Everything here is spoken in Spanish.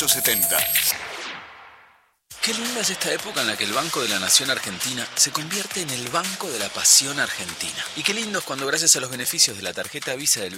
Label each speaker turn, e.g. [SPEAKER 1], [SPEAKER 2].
[SPEAKER 1] 1870.
[SPEAKER 2] Qué linda es esta época en la que el Banco de la Nación Argentina se convierte en el Banco de la Pasión Argentina. Y qué lindo es cuando, gracias a los beneficios de la tarjeta Visa del